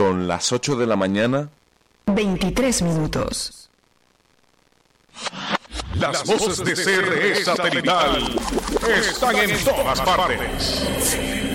Son las 8 de la mañana. 23 minutos. Las voces de CRE Satelital están en todas partes.